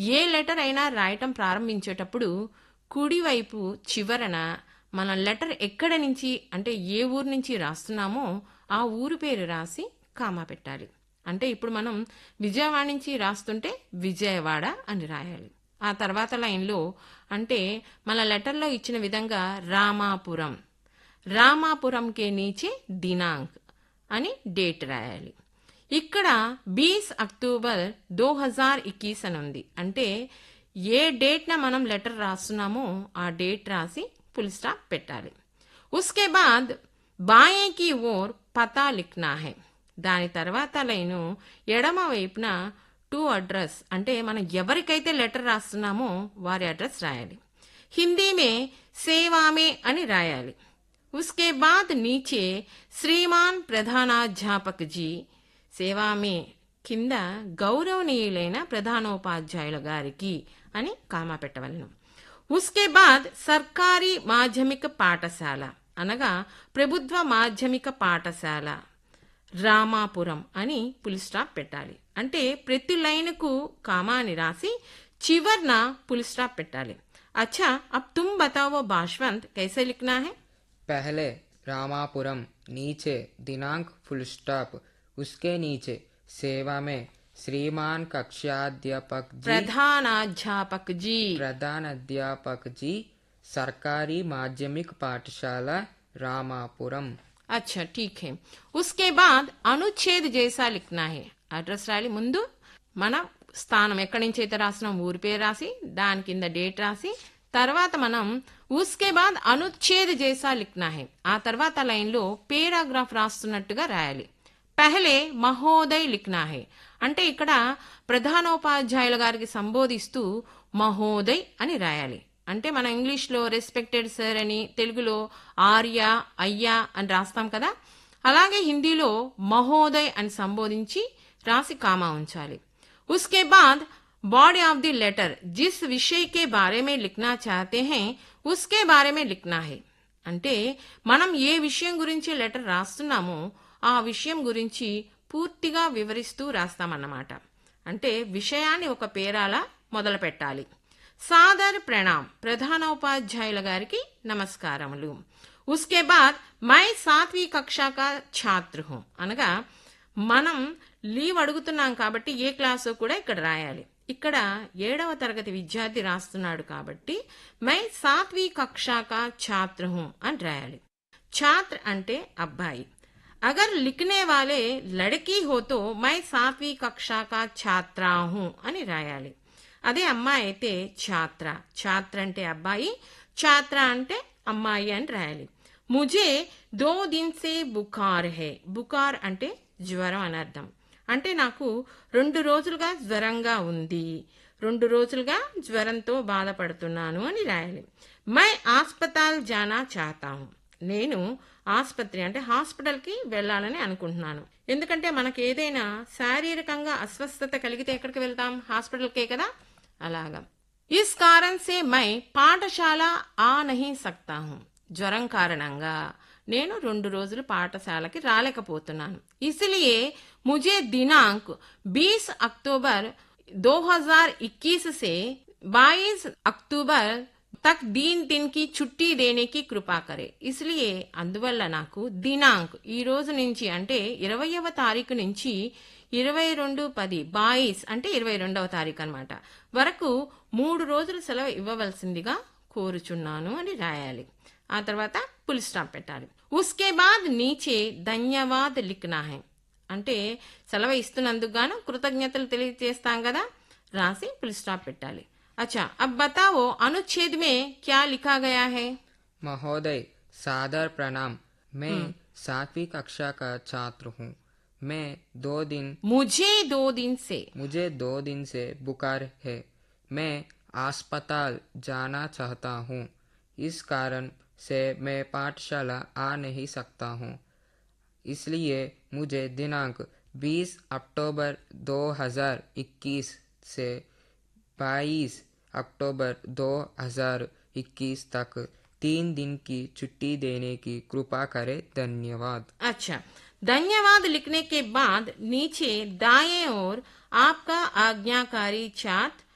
ఏ letter అయినా రాయటం ప్రారంభించేటప్పుడు కుడివైపు చివరన మన లెటర్ ఎక్కడ నుంచి అంటే ఏ ఊరు నుంచి రాస్తున్నామో ఆ ఊరు పేరు రాసి కామా పెట్టాలి. అంటే ఇప్పుడు మనం విజయవాడ నుంచి రాస్తుంటే విజయవాడ అని రాయాలి. ఆ తర్వాత లైన్లో అంటే మన లెటర్లో ఇచ్చిన విధంగా రామాపురం, రామాపురంకే నీచే దినాంక్ అని డేట్ రాయాలి. ఇక్కడ 20 అక్టోబర్ 2021 అని ఉంది. అంటే ఏ డేట్న మనం లెటర్ రాస్తున్నామో ఆ డేట్ రాసి ఫుల్ స్టాప్ పెట్టాలి. ఉస్కే బాద్ బాయే కి ఓర్ పతా లిఖనా హై. దాని తర్వాత లైను ఎడమ వైపున టు అడ్రస్ అంటే మనం ఎవరికైతే లెటర్ రాస్తున్నామో వారి అడ్రస్ రాయాలి. హిందీ మే సేవామే అని రాయాలి. ఉస్కే బాద్ నీచే శ్రీమాన్ ప్రధానాధ్యాపక్ జీ, సేవామే కింద గౌరవనీయులైన ప్రధానోపాధ్యాయుల గారికి అని కామా పెట్టవలను. ఉస్కే బాద్ సర్కారీ మాధ్యమిక పాఠశాల అనగా ప్రభుత్వ మాధ్యమిక పాఠశాల రామాపురం అని ఫుల్ స్టాప్ పెట్టాలి. అంటే ప్రతి లైన్కు కామా అని రాసి చివర్న ఫుల్ స్టాప్ పెట్టాలి. अच्छा अब तुम बताओ भाषवंत कैसे लिखना है? पहले रामापुरम, नीचे दिनांक फुल स्टॉप, उसके नीचे सेवा में श्रीमान कक्षाध्यापक जी, प्रधानाध्यापक जी, सरकारी माध्यमिक पाठशाला रामापुरम. अच्छा ठीक है. उसके बाद అనుచ్ఛేద్ జైసా లిఖనా హై. అడ్రస్ రాయాలి. ముందు మన స్థానం ఎక్కడి నుంచి అయితే రాసినాం ఊరి పేరు రాసి దాని కింద డేట్ రాసి తర్వాత మనం ఉస్కే బాద్ అనుచ్ఛేద్ జైసా లిఖనా హై. ఆ తర్వాత లైన్లో పేరాగ్రాఫ్ రాస్తున్నట్టుగా రాయాలి. పెహలే మహోదయ్ లిఖనా హై. అంటే ఇక్కడ ప్రధానోపాధ్యాయుల గారికి సంబోధిస్తూ మహోదయ్ అని రాయాలి. అంటే మన ఇంగ్లీష్లో రెస్పెక్టెడ్ సార్ అని, తెలుగులో ఆర్య అయ్యా అని రాస్తాం కదా, అలాగే హిందీలో మహోదయ్ అని సంబోధించి రాసి కామా ఉంచాలి. उसके बाद बॉडी ऑफ द लेटर जिस विषय के बारे में लिखना चाहते हैं उसके बारे में लिखना है. అంటే మనం ఏ విషయం గురించి లెటర్ రాస్తున్నామో ఆ విషయం గురించి పూర్తిగా వివరిస్తూ రాస్తామన్నమాట. అంటే విషయాన్ని ఒక పేరాల మొదలు పెట్టాలి. సాదర్ ప్రణామ్, ప్రధానోపాధ్యాయుల గారికి నమస్కారములు. ఉస్కే బాద్ మై 7वीं కక్షా కా ఛాత్ర హూ అనగా మనం లీవ్ అడుగుతున్నాం కాబట్టి ఏ క్లాసో కూడా ఇక్కడ రాయాలి. ఇక్కడ 7వ తరగతి విద్యార్థి రాస్తున్నాడు కాబట్టి మై 7वीं కక్షా కా ఛాత్ర హూ అని రాయాలి. ఛాత్ర అంటే అబ్బాయి. అగర్ లిఖనే వాలే లड़की हो तो मैं 7वीं కక్షా కా ఛాత్రా హూ అని రాయాలి. అదే అమ్మాయి అయితే ఛాత్ర. ఛాత్ర అంటే అబ్బాయి, ఛాత్ర అంటే అమ్మాయి అని రాయాలి. ముజే 2 दिन से बुखार है. బుకార్ అంటే జ్వరం అని అర్థం. అంటే నాకు 2 రోజులుగా జ్వరంగా ఉంది, 2 రోజులుగా జ్వరంతో బాధపడుతున్నాను అని రాయాలి. My ఆస్పతాల్ Jana చాతా who. నేను ఆసుపత్రి అంటే హాస్పిటల్కి వెళ్ళాలని అనుకుంటున్నాను. ఎందుకంటే మనకు ఏదైనా శారీరకంగా అస్వస్థత కలిగితే ఎక్కడికి వెళ్తాం? హాస్పిటల్కే కదా. అలాగా ఇస్ కారణ్ సే మై పాఠశాల ఆ నహీ సక్తా హూ. జ్వరం కారణంగా నేను 2 రోజులు పాఠశాలకి రాలేకపోతున్నాను. ఇస్లియే ముజే దినాంక్ 20 అక్టోబర్ 2021 से 22 अक्टूबर तक 3 दिन की छुट्टी देने की कृपा करे. इसलिए అందువల్ల నాకు దినాంక్ ఈ రోజు నుంచి అంటే 20వ తారీఖు నుంచి 22/10 అంటే 22వ తారీఖు అన్నమాట వరకు 3 రోజులు సెలవు ఇవ్వవలసిందిగా కోరుచున్నాను అని రాయాలి. ఆ తర్వాత ఫుల్ స్టాప్ పెట్టాలి. ఉస్కే బాద్ నీచే ధన్యవాద్ లిఖనా హై. అంటే సెలవు ఇస్తున్నందుకు గాను కృతజ్ఞతలు తెలియజేస్తాం కదా, రాసి ఫుల్ స్టాప్ పెట్టాలి. अच्छा अब बताओ अनुच्छेद में क्या लिखा गया है? महोदय सादर प्रणाम, मैं 7वीं कक्षा का छात्र हूँ. मैं 2 दिन मुझे 2 दिन से बुखार है. मैं अस्पताल जाना चाहता हूँ. इस कारण से मैं पाठशाला आ नहीं सकता हूँ. इसलिए मुझे दिनांक 20 अक्टूबर 2021 से 22 अक्टूबर 2021 तक 3 दिन की छुट्टी देने की कृपा करे. धन्यवाद. अच्छा, धन्यवाद लिखने के बाद नीचे दाएं ओर आपका आज्ञाकारी छात्र